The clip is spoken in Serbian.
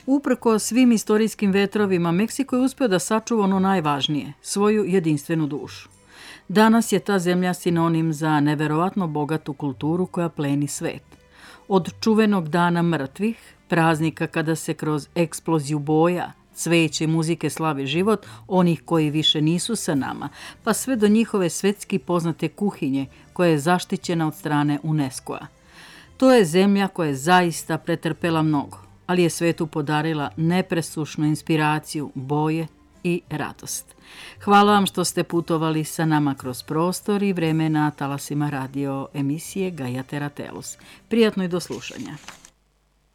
Uprko svim istorijskim vetrovima, Meksiko je uspio da sačuva ono najvažnije, svoju jedinstvenu dušu. Danas je ta zemlja sinonim za neverovatno bogatu kulturu koja pleni svet. Od čuvenog dana mrtvih, praznika kada se kroz eksploziju boja, cveće i muzike slavi život onih koji više nisu sa nama, pa sve do njihove svetski poznate kuhinje koja je zaštićena od strane UNESCO-a. To je zemlja koja je zaista pretrpela mnogo, ali je svetu podarila nepresušnu inspiraciju, boje i radost. Hvala vam što ste putovali sa nama kroz prostor i vreme na talasima radio emisije Gaia Terra Tellus. Prijatno i do slušanja.